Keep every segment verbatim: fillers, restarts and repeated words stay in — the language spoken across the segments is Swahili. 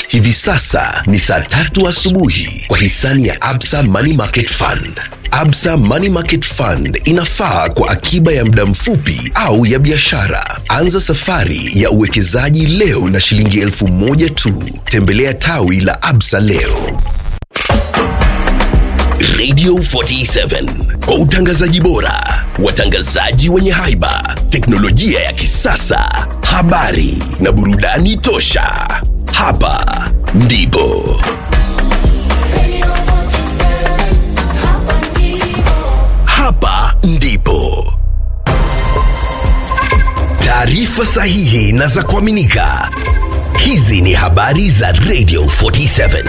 Hivi sasa ni saa tatu asubuhi kwa hisani ya Absa Money Market Fund. Absa Money Market Fund inafaa kwa akiba ya muda mfupi au ya biashara. Anza safari ya uwekezaji leo na shilingi elfu moja tu. Tembelea tawi la Absa leo. Radio forty-seven, kwa utangazaji bora, watangazaji wenye haiba, teknolojia ya kisasa, habari na burudani tosha. Hapa ndipo Hapa ndipo taarifa sahihi na za kuaminika. Hizi ni habari za Radio forty-seven.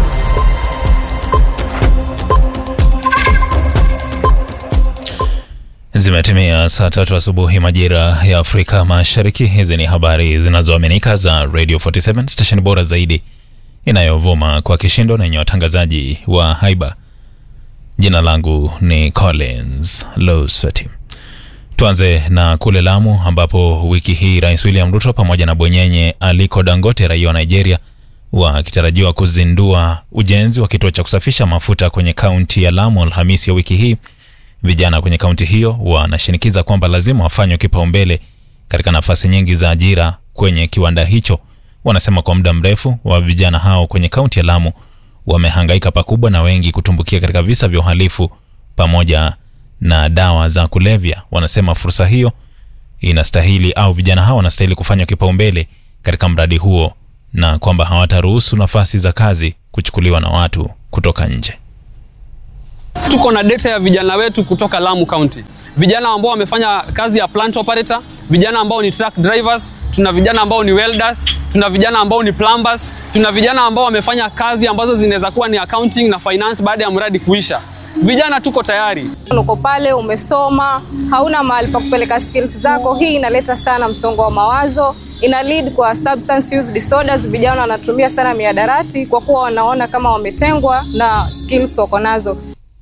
Zimetimia saa tatu asubuhi majira ya Afrika Mashariki. Hizi ni habari zinazoaminika za Radio forty-seven, station bora zaidi inayovuma kwa kishindo na yenye watangazaji wa haiba. Jina langu ni Collins Losati. Tuanze na kule Lamu ambapo wiki hii Rais William Ruto pamoja na bwenyenye Aliko Dangote, raia wa Nigeria, wakitarajiwa kuzindua ujenzi wa kituo cha kusafisha mafuta kwenye kaunti ya Lamu Alhamisi ya wiki hii. Vijana kwenye kaunti hiyo wanashinikiza kwamba lazima wafanywe kipaumbele katika nafasi nyingi za ajira kwenye kiwanda hicho. Wanasema kwa muda mrefu wa vijana hao kwenye kaunti ya Lamu wamehangaika pakubwa na wengi kutumbukia katika visa vya uhalifu pamoja na dawa za kulevya. Wanasema fursa hiyo inastahili au vijana hao wanastahili kufanywa kipaumbele katika mradi huo na kwamba hawataruhusu nafasi za kazi kuchukuliwa na watu kutoka nje. Tuko na data ya vijana wetu kutoka Lamu County. Vijana ambao wamefanya kazi ya plant operator, vijana ambao ni truck drivers, tuna vijana ambao ni welders, tuna vijana ambao ni plumbers, tuna vijana ambao wamefanya kazi ambazo zinaweza kuwa ni accounting na finance baada ya mradi kuisha. Vijana tuko tayari. Uko pale umesoma, hauna mahali pa kupeleka skills zako, hii inaleta sana msongo wa mawazo. Ina lead kwa substance use disorders. Vijana wanatumia sana mihadarati kwa kuwa wanaona kama wametengwa na skills wako nazo.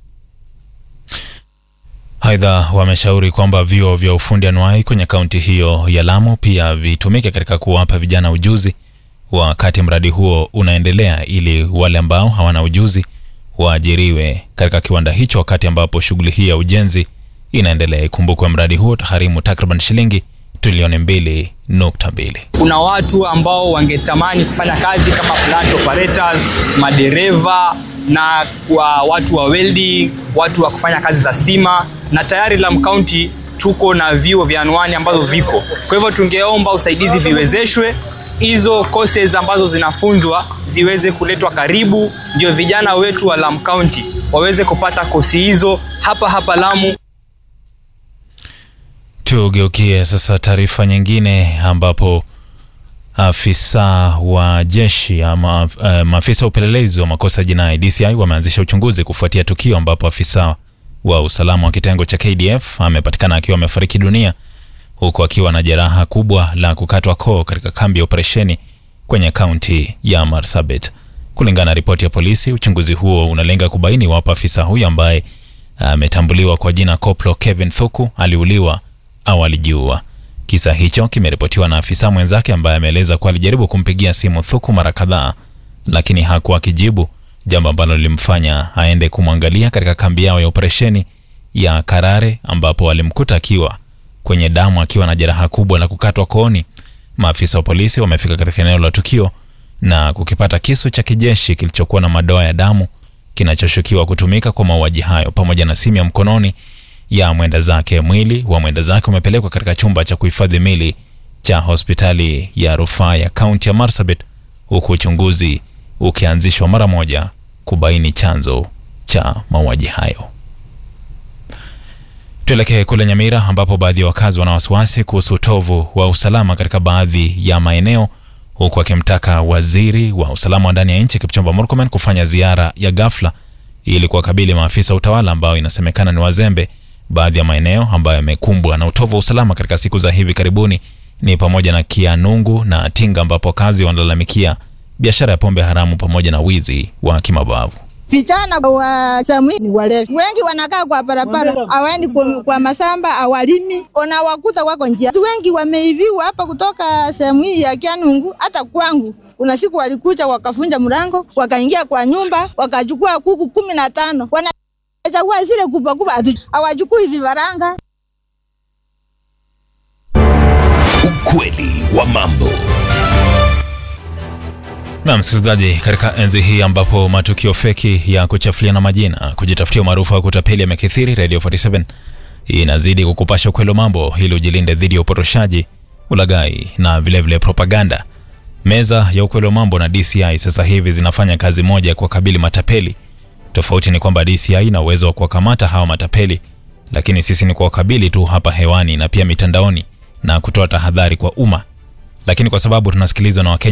Aidha, wameshauri kwamba vyuo vya ufundi anuai kwenye kaunti hiyo ya Lamu pia vitumike katika kuwapa vijana ujuzi wakati mradi huo unaendelea, ili wale ambao hawana ujuzi waajiriwe katika kiwanda hicho wakati ambapo shughuli hii ya ujenzi inaendelea. Ikumbukwe mradi huo utaharimu takriban shilingi trilioni mbili nukta mbili. Kuna watu ambao wangetamani kufanya kazi kama plant operators, madereva na kwa watu wa welding, watu wa kufanya kazi za stima, na tayari Lamu County tuko na vyuo vya anuani ambazo viko. Kwa hivyo tungeomba usaidizi viwezeshwe, hizo courses ambazo zinafunzwa ziweze kuletwa karibu, ndio vijana wetu wa Lamu County waweze kupata kosi hizo hapa hapa Lamu. Tugeukie sasa taarifa nyingine ambapo afisa wa jeshi ama uh, maafisa upelelezi wa makosa jinai D C I wameanzisha uchunguzi kufuatia tukio ambapo afisa wa usalama wa kitengo cha K D F amepatikana akiwa amefariki dunia huku akiwa na jeraha kubwa la kukatwa koo katika kambi ya operesheni kwenye kaunti ya Marsabit. Kulingana na ripoti ya polisi, uchunguzi huo unalenga kubaini wapo afisa huyo ambaye ametambuliwa kwa jina Koplo Kevin Thuku aliuliwa au alijiua. Kisa hicho kimeripotiwa na afisa mwenzake ambaye ameeleza kuwa alijaribu kumpigia simu Thuku mara kadhaa lakini hakuwa akijibu, jambo ambalo lilimfanya aende kumwangalia katika kambi yao ya operesheni ya Karare ambapo alimkuta akiwa kwenye damu akiwa na jeraha kubwa la kukatwa kooni. Maafisa wa polisi wamefika katika eneo la tukio na kukipata kisu cha kijeshi kilichokuwa na madoa ya damu kinachoshukiwa kutumika kwa mauaji hayo pamoja na simu ya mkononi ya mwenda zake. Mwili wa mwenda zake umepelekwa katika chumba cha kuhifadhi mili cha hospitali ya rufaa ya kaunti ya Marsabit huku uchunguzi ukianzishwa mara moja kubaini chanzo cha mauaji hayo. Tuelekee kule Nyamira ambapo baadhi ya wakazi wana wasiwasi kuhusu utovu wa usalama katika baadhi ya maeneo huku akimtaka waziri wa usalama wa ndani ya nchi Kipchumba Murkomen kufanya ziara ya ghafla ili kuwakabili maafisa utawala ambao inasemekana ni wazembe. Baadhi ya maeneo ambayo yamekumbwa na utovu wa usalama katika siku za hivi karibuni ni pamoja na Kianungu na Tinga ambapo kazi wanalalamikia biashara ya pombe haramu pamoja na wizi wa kimabavu. Vijana wa Samui ni walevi. Wengi wanakaa kwa barabara, hawaendi kwa, kwa masamba, hawalimi. Unawakuta wako njia. Wengi wameiviwa hapa kutoka Samui ya Kianungu hata kwangu. Kuna siku walikuja wakafunja mlango, wakaingia kwa nyumba, wakachukua kuku kumi na tano. Wanachagua zile kubwa kubwa, hawachukui vifaranga. Ukweli wa mambo. Na msikilizaji, katika enzi hii ambapo matukio feki ya kuchafuliana majina, kujitafutia maarufu au kutapeli yamekithiri, Radio forty-seven inazidi kukupasha ukweli wa mambo ili ujilinde dhidi ya upotoshaji, ulaghai na vile vile propaganda. Meza ya ukweli wa mambo na D C I sasa hivi zinafanya kazi moja kwa kabili matapeli. Tofauti ni kwamba D C I ina uwezo wa kuwakamata hawa matapeli, lakini sisi ni kwa kabili tu hapa hewani na pia mitandaoni na kutoa tahadhari kwa umma. Lakini kwa sababu tunasikilizwa na Wakenya